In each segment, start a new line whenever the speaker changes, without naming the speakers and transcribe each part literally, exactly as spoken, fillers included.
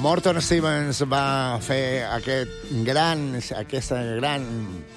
Morton Stevens va fer aquest gran, aquesta gran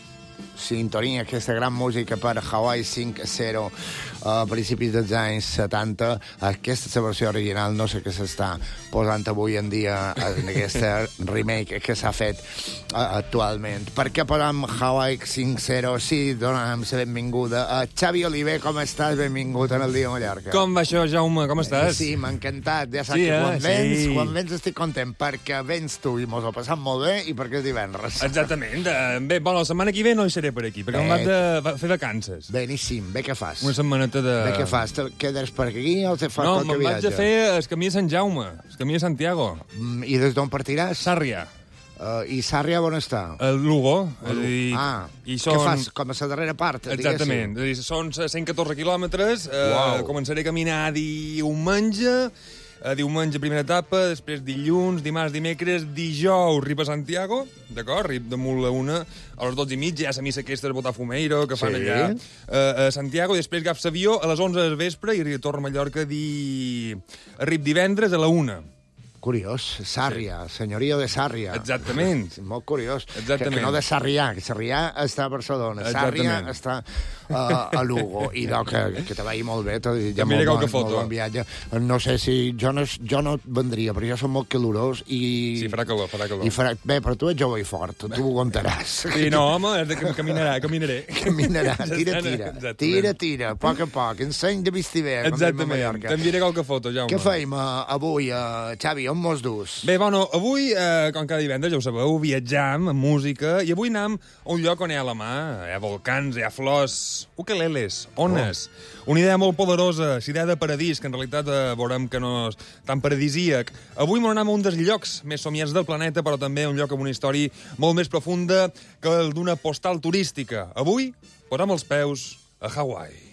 sintonia, aquesta gran música per Hawaii cinc zero a principis dels anys setanta. Aquesta és la versió original, no sé què s'està posant avui en dia en aquesta remake que s'ha fet uh, actualment. Per què posam Hawaii cinc zero? Sí, donarem la benvinguda a Xavi Oliver. Com estàs? Benvingut en el dia de Mallorca.
Com va això, Jaume? Com estàs?
Sí, m'ha encantat. Ja saps
sí,
que
eh?
quan vens,
sí.
quan vens estic content perquè vens tu i mos ho passam molt bé i perquè és divendres.
Exactament. Bé, bueno, la setmana que ve no hi seré per aquí, perquè em vaig de fer vacances.
Beníssim. Bé, què fas?
Una setmaneta de...
Bé, què fas? Te quedes per aquí o te fas
no,
qualque
viatge? No, me'n vaig a fer el camí de Sant Jaume, el camí de Santiago.
Mm, I des d'on partiràs?
Sàrria.
Uh, I Sàrria on està?
El Lugo. El...
I... Ah,
I són...
què fas? Com a la darrera part,
exactament. És a dir, són cent catorze quilòmetres.
Wow.
Uh, començaré a caminar diumenge, uh, diumenge primera etapa, després dilluns, dimarts, dimecres, dijous, Riba Santiago, d'acord? Rib de Mula una, a les dotze i mitja, hi ha la missa aquesta de Botafumeiro, que fan
sí.
allà uh, a Santiago, i després agafes avió a les onze del vespre i torno a Mallorca di... arrib divendres a la una.
Curiós, Sàrria, sí. Senyoria de Sàrria.
Exactament.
Molt curiós.
Exactament.
Que, que no de Sarrià, que Sarrià està a Barcelona, Sàrria està uh, a Lugo. I no, que, que te vagi molt bé, te ja molt, bon, molt bon viatge. No sé si... Jo no, jo no vendria, però jo som molt calorós i...
Sí, farà calor, farà calor.
I farà... Bé, però tu ets jove i fort, tu ho aguantaràs.
Sí, no, home, és de que caminarà, caminaré.
Caminarà, tira, tira. Exactament. Tira, tira, a poc a poc. Enseny de vestir-bé.
Exactament. T'enviaré qualque foto, Jaume.
Què feim uh, avui, uh, Xavi? On mos dus?
Bé, bueno, avui, eh, com cada divendres, ja ho sabeu, viatjam amb música, i avui anem a un lloc on hi ha la mà, hi ha volcans, hi ha flors, ukeleles, ones, oh. Una idea molt poderosa, la idea de paradís, que en realitat eh, veurem que no és tan paradisíac. Avui m'anem a un dels llocs més somiats del planeta, però també un lloc amb una història molt més profunda que el d'una postal turística. Avui posem els peus a Hawaii.